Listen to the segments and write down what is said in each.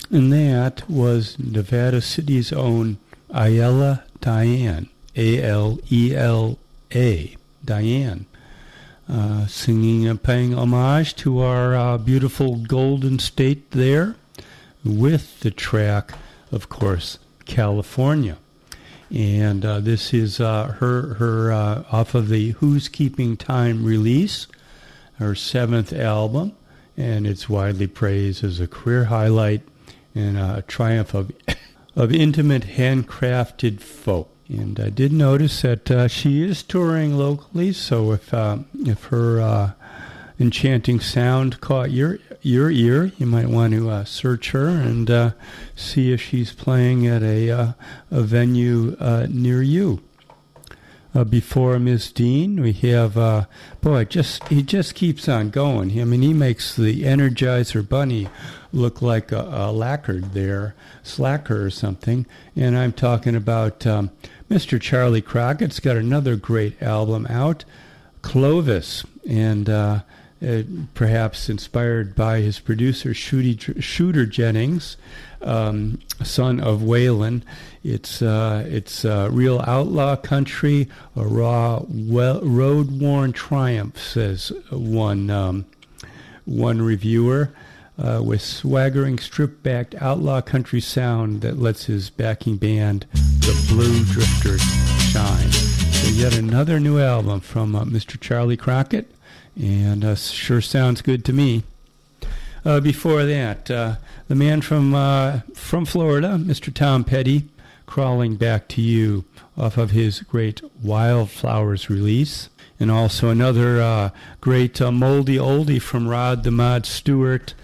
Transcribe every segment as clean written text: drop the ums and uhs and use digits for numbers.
And that was Nevada City's own Alela Diane, A-L-E-L-A, Diane, singing and paying homage to our beautiful Golden State there with the track, of course, California. And this is her off of the Who's Keeping Time release, her 7th album, and it's widely praised as a career highlight and a triumph of intimate handcrafted folk. And I did notice that she is touring locally, so if her enchanting sound caught your ear, you might want to search her and see if she's playing at a venue near you. Before Ms. Dean, we have, he just keeps on going. I mean, he makes the Energizer Bunny look like a lacquered there, slacker or something. And I'm talking about Mr. Charlie Crockett's got another great album out, Clovis, and perhaps inspired by his producer, Shooter Jennings, son of Waylon. It's real outlaw country, a raw, road-worn triumph, says one reviewer, with swaggering, stripped-back outlaw country sound that lets his backing band, the Blue Drifters, shine. So yet another new album from Mr. Charlie Crockett, and sure sounds good to me. Before that, the man from Florida, Mr. Tom Petty, Crawling Back to You, off of his great Wildflowers release. And also another great moldy oldie from Rod the Mod Stewart,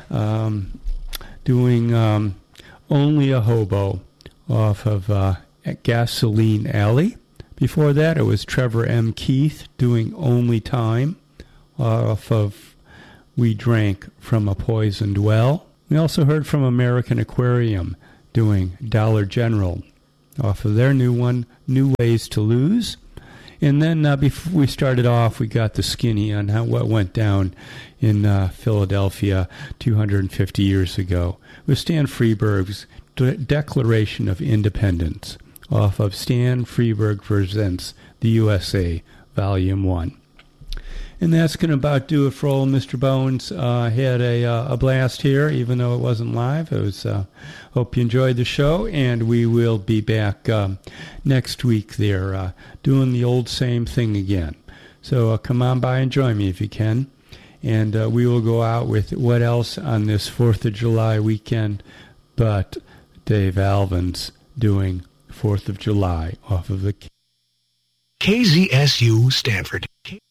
doing Only a Hobo, off of Gasoline Alley. Before that, it was Trevor M. Keith doing Only Time, off of We Drank from a Poisoned Well. We also heard from American Aquarium doing Dollar General, off of their new one, New Ways to Lose. And then before we started off, we got the Skinny on what went down in Philadelphia 250 years ago with Stan Freberg's Declaration of Independence, off of Stan Freberg Presents the USA, Volume 1. And that's going to about do it for old Mr. Bones. Had a blast here, even though it wasn't live. It was. Hope you enjoyed the show, and we will be back next week there, doing the old same thing again. So come on by and join me if you can. And we will go out with what else on this 4th of July weekend but Dave Alvin's doing 4th of July off of the KZSU Stanford.